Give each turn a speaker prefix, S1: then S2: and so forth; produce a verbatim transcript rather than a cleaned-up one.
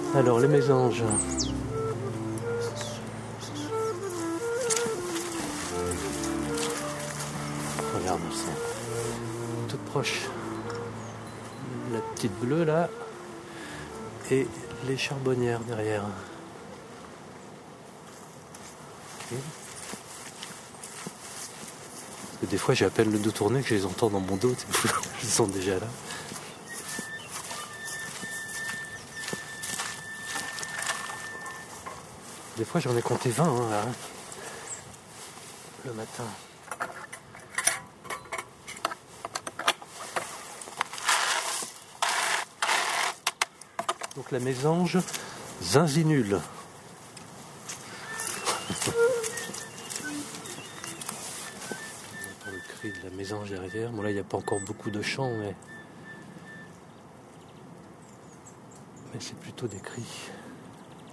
S1: Alors les mésanges. Regarde, elles sont toutes proches. La petite bleue là et les charbonnières derrière. Okay. Parce que des fois j'appelle le dos tourné que je les entends dans mon dos, ils sont déjà là. Des fois j'en ai compté vingt hein, là, le matin. Donc la mésange zinzinule. On entend le cri de la mésange derrière. Bon là il n'y a pas encore beaucoup de chants mais, mais c'est plutôt des cris.